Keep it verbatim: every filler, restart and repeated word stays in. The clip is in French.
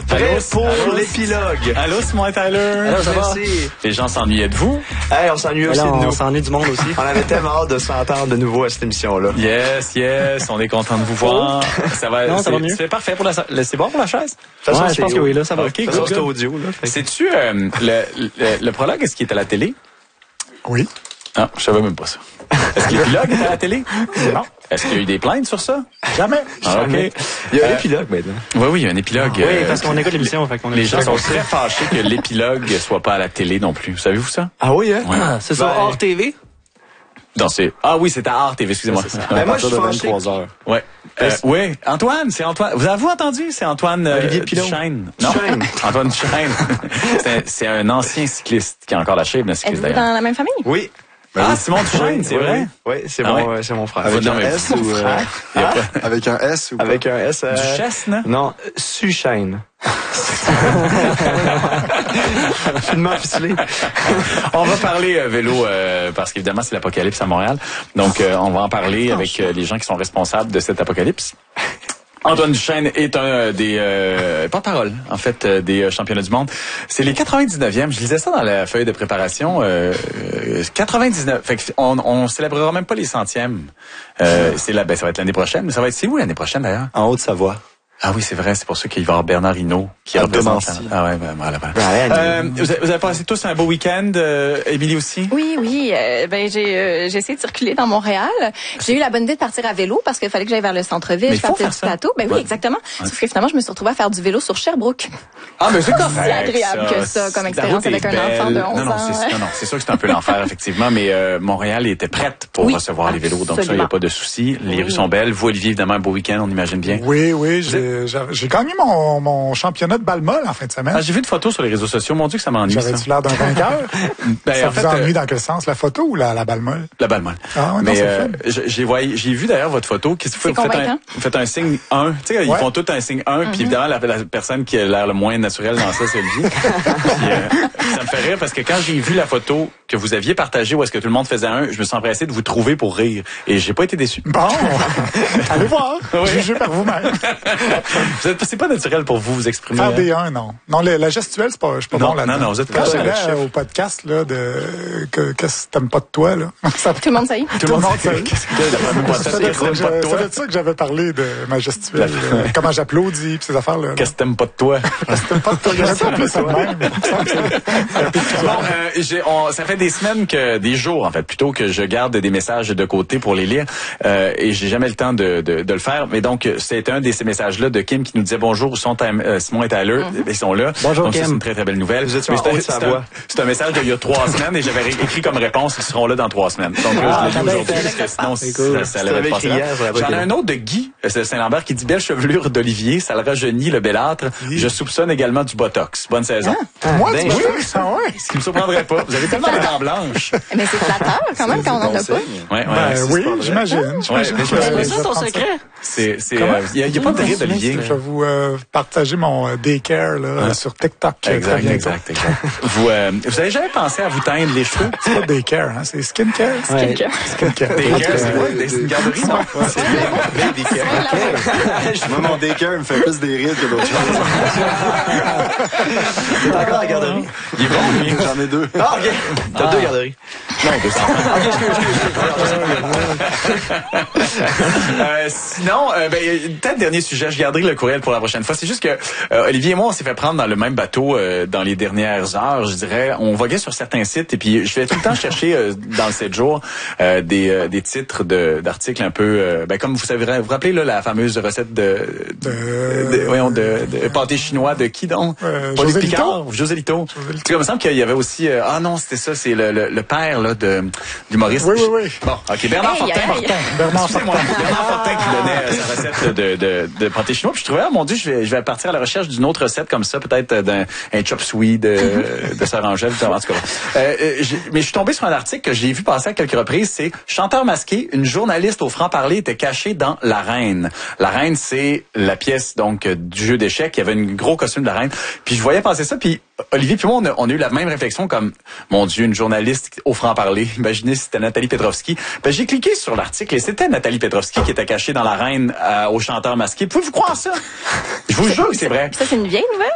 Prêt pour l'épilogue. Allô, Simon et Tyler. Allô, ça va? Les gens s'ennuyaient de vous. Hey, on s'ennuie aussi là, de on nous. On s'ennuie du monde aussi. On avait tellement hâte de s'entendre de nouveau à cette émission-là. Yes, yes, on est content de vous voir. Ça va, non, ça va mieux. C'est parfait pour la, c'est bon pour la chaise? Ouais, je pense que oui, là, ça va. Ok, good, good. C'est audio, là. Sais-tu, euh, le, le, le prologue, est-ce qu'il est à la télé? Oui. Ah, je savais même pas ça. Est-ce que l'épilogue est à la télé? Non. Est-ce qu'il y a eu des plaintes sur ça? Jamais. Ah, ok. Il y a un Euh, épilogue maintenant. Oui, oui, il y a un épilogue. Oui, euh, parce qu'on écoute l'émission, fait qu'on a Les gens sont très fâchés que l'épilogue soit pas à la télé non plus. Savez-vous ça? Ah oui, hein? Ouais. Ah, c'est ça, Ben, hors T V? Non, c'est... Ah oui, c'est à Art T V, excusez-moi. C'est ça. Ben, moi, je suis de fâché. vingt-trois heures. Ouais. Euh, oui, Antoine, c'est Antoine. Vous avez-vous entendu? C'est Antoine euh, Olivier Pilon. Duchesne. Non? Duchesne. Antoine Duchesne. c'est, un, c'est un ancien cycliste qui a encore la shape d'un cycliste Êtes-vous d'ailleurs. dans la même famille? Oui. Ah, Simon Duchesne, c'est Oui, vrai? Oui, oui, c'est Ah mon, ouais? euh, c'est mon frère. Avec Non, un mais- S ou... euh, Il y a pas... avec un S ou pas? Avec un S. Euh, Duchesne? Non, Suchène. Finement ficelé. On va parler euh, vélo euh, parce qu'évidemment c'est l'apocalypse à Montréal. Donc euh, on va en parler avec euh, les gens qui sont responsables de cette apocalypse. Antoine Duchesne est un euh, des euh, porte-parole en fait euh, des euh, championnats du monde. C'est les quatre-vingt-dix-neuvième. Je lisais ça dans la feuille de préparation. Euh, euh, quatre-vingt-dix-neuf. Fait que on, on célébrera même pas les centièmes. Euh, c'est là, ben ça va être l'année prochaine. Mais ça va être c'est où l'année prochaine d'ailleurs? En Haute-Savoie. Ah oui, c'est vrai, c'est pour ça qu'il va y avoir Bernard Hinault qui À représente. Demancy. Ah ouais, ben voilà. voilà. Ouais, Euh, vous, avez, vous avez passé tous un beau week-end, euh, Émilie aussi? Oui, oui. Euh, ben j'ai euh, j'ai essayé de circuler dans Montréal. J'ai eu la bonne idée de partir à vélo parce qu'il fallait que j'aille vers le centre-ville. Mais Je il faut partais faire du ça. plateau. Ben oui, Ouais. exactement. Sauf que finalement, je me suis retrouvée à faire du vélo sur Sherbrooke. Ah, mais c'est correct. Si agréable que ça, comme La expérience route est avec un belle. enfant de onze non, non, ans, c'est, ouais. non, non, c'est sûr que c'est un peu l'enfer, effectivement, mais euh, Montréal était prête pour Oui, recevoir les vélos, donc ça, il n'y a absolument. pas de souci. Les rues sont belles. Vous, Olivier, évidemment, un beau week-end, on imagine bien. Oui, oui, j'ai, j'ai, j'ai gagné mon, mon championnat de balle molle en fin de semaine. Ah, j'ai vu une photo sur les réseaux sociaux. Mon Dieu, que ça m'ennuie, ça. J'avais-tu l'air d'un vainqueur? Ben, Ça en vous fait, ennuie euh, dans quel sens? La photo ou la, la balle molle? la balle molle. Ah, ouais, non, mais c'est euh, fun. j'ai, j'ai, voyé- j'ai vu d'ailleurs votre photo. Qu'est-ce que vous C'est faites? Vous faites un, convaincant. vous faites un signe un. Tu sais, ils Ouais. font tout un signe un. Puis évidemment, la, la personne qui a l'air le moins naturel dans ça, c'est Olivier. Puis, euh, ça me fait rire parce que quand j'ai vu la photo que vous aviez partagée où est-ce que tout le monde faisait un, je me suis empressé de vous trouver pour rire. Et j'ai pas été déçu. Bon, allez voir. Oui. Jugez par vous-même. Vous êtes, c'est pas naturel pour vous vous exprimer. Faire hein? des un, non. Non, la, la gestuelle, c'est pas, je suis pas Non, bon là-dedans. non, non, vous êtes pas Quand bon, j'allais le chef. au podcast, là, de, que, qu'est-ce que t'aimes pas de toi, là. Ça, Tout le monde sait. Tout le monde sait. sait. Qu'est-ce que la première fois, C'est ça, de c'est ça que pas de je- toi. c'est de ça que j'avais parlé de ma gestuelle, là, comment j'applaudis, pis ces affaires-là. Qu'est-ce que t'aimes pas de toi? C'était pas de toi, j'aurais pas appelé ça de même. Bon, euh, j'ai, on, ça fait des semaines que, des jours en fait, plutôt que je garde des messages de côté pour les lire, euh, et j'ai jamais le temps de, de, de le faire. Mais donc, c'est un de ces messages-là de Kim qui nous disait bonjour, où sont euh, Simon et Tyler, ils sont là. Bonjour, donc, ça, Kim. c'est une très très belle nouvelle. Vous étiez Mais en c'est un- Haute-Savoie. c'est un- C'est un message d'il y a trois semaines et j'avais écrit comme réponse, ils seront là dans trois semaines. Donc là, Ah, je l'ai t'as dit bien aujourd'hui fait. parce que sinon, C'est cool. ça, ça Tu l'avait l'avais passé écrit là. hier, ça l'avait J'en ai pas un autre de Guy euh, Saint-Lambert qui dit belle chevelure d'Olivier, ça le rajeunit le belâtre. Je soupçonne également du botox. Bonne saison. Moi, ben, tu oui. vois, ça, ouais. Ce qui me surprendrait pas. Vous avez tellement de dents blanches. Mais c'est flatteur quand même quand on en a pas. Ouais, ouais. Ben c'est- oui, pas vrai. j'imagine. j'imagine. mais Je je- vais- c'est je ça vais ton prendre secret? C'est, c'est, Comment? euh, il y a, il y a pas de rire d'Olivier. Je vais vous euh, partager mon euh, daycare là, Ouais. sur TikTok euh, très Exact, bientôt. exact, exact. Vous, euh, vous avez jamais pensé à vous teindre les cheveux? C'est pas daycare, hein, c'est skincare. Ouais. Skincare. Des cœurs, c'est quoi? Des- C'est une garderie, non? C'est des cœurs. Moi, mon daycare me fait plus des rides que d'autres choses. T'es encore à la garderie. Il est bon, lui. J'en ai deux. Ah, OK. T'as deux garderies. Non, deux cents. Euh, sinon, euh, ben, peut-être dernier sujet, je garderai le courriel pour la prochaine fois. C'est juste que euh, Olivier et moi, on s'est fait prendre dans le même bateau euh, dans les dernières heures, je dirais. On voguait sur certains sites et puis je vais tout le temps chercher euh, dans le sept jours euh, des, euh, des titres de, d'articles un peu, euh, ben, comme vous savez, vous vous rappelez là, la fameuse recette de, de, de, voyons, de, de pâté chinois de qui donc? Euh, Paul José Picard, Lito. José Lito. José Lito. Tu sais, il me semble qu'il y avait aussi, euh, ah non, c'était ça, c'est le, le, le père là de d'humoriste. Oui, oui, oui. Bon, ok, Bernard Hey, Fortin. hey, Fortin. Bernard Excusez-moi, Bernard Fortin qui donnait euh, sa recette de, de, de pâté chinois. Puis je trouvais, ah, mon Dieu, je vais, je vais partir à la recherche d'une autre recette comme ça, peut-être euh, d'un un chop suey de, de Sœur Angèle. En tout cas, euh, euh, j'ai- mais je suis tombé sur un article que j'ai vu passer à quelques reprises. C'est chanteur masqué, une journaliste au franc-parler était cachée dans La Reine. La Reine, c'est la pièce donc euh, du jeu d'échecs. Il y avait un gros costume de la Reine. Puis je voyais passer ça. Puis Olivier puis moi, on a, on a eu la même réflexion comme, mon Dieu, une journaliste au franc-parler. Imaginez si c'était Nathalie Petrovski. Ben, j'ai cliqué sur l'article et c'était Nathalie Petrovski qui était cachée dans La Reine euh, au chanteur masqué. Pouvez-vous croire ça? Je vous jure que c'est vrai. Ça, c'est une vieille nouvelle?